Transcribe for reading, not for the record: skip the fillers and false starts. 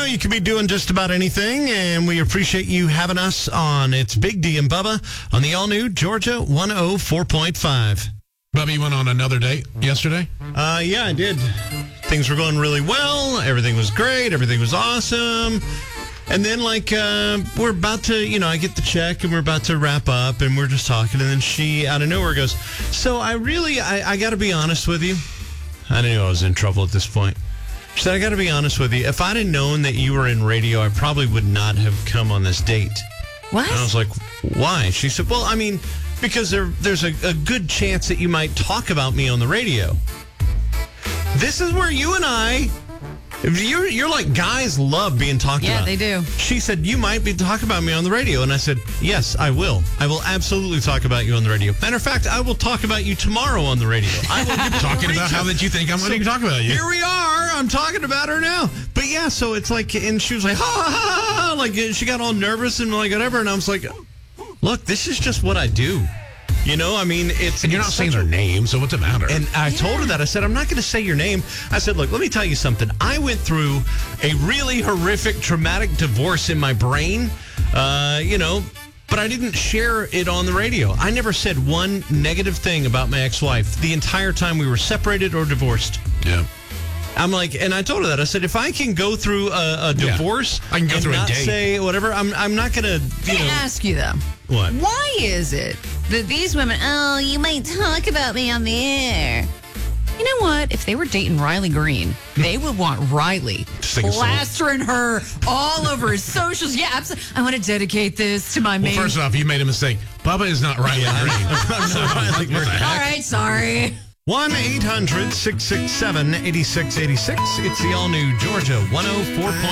you can be doing just about anything, and we appreciate you having us on. It's Big D and Bubba on the all-new Georgia 104.5. Bubba, you went on another date yesterday? Yeah, I did. Things were going really well. Everything was great. Everything was awesome. And then, we're about to, I get the check, and we're about to wrap up, and we're just talking, and then she, out of nowhere, goes, so I got to be honest with you. I knew I was in trouble at this point. She said, I got to be honest with you. If I'd have known that you were in radio, I probably would not have come on this date. What? And I was like, why? She said, well, because there's a good chance that you might talk about me on the radio. This is where you and I... You're like, guys love being talked about. Yeah, they do. She said, you might be talking about me on the radio. And I said, yes, I will. I will absolutely talk about you on the radio. Matter of fact, I will talk about you tomorrow on the radio. I will be talking about how that you think I'm going to talk about you. Here we are. I'm talking about her now. But yeah, so it's like, and she was like, ha, ha, ha, ha. Like, she got all nervous and like whatever. And I was like, look, this is just what I do. It's... And you're not saying their name, so what's the matter? And I told her that. I said, I'm not going to say your name. I said, look, let me tell you something. I went through a really horrific, traumatic divorce in my brain, but I didn't share it on the radio. I never said one negative thing about my ex-wife the entire time we were separated or divorced. Yeah. I'm like, and I told her that. I said, if I can go through a divorce, I can go through a date. Say whatever, I'm not going to, Can I ask you, though? What? Why is it that these women, you might talk about me on the air? You know what? If they were dating Riley Green, they would want Riley plastering her all over his socials. Yeah, absolutely. I want to dedicate this to my main... Well, first off, you made a mistake. Bubba is not Riley Green. I'm not Riley Green. All right, sorry. 1-800-667-8686. It's the all-new Georgia 104.